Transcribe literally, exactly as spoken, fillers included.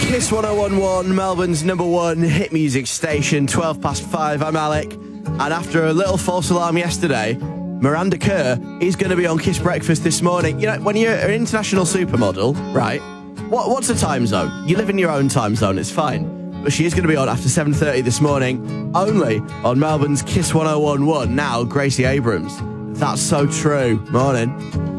Kiss one oh one one, Melbourne's number one hit music station, twelve past five. I'm Alec. And after a little false alarm yesterday, Miranda Kerr is going to be on Kiss Breakfast this morning. You know, when you're an international supermodel, right, what, what's the time zone? You live in your own time zone, it's fine. But she is going to be on after seven thirty this morning, only on Melbourne's Kiss one oh one one. Now, Gracie Abrams. That's so true. Morning.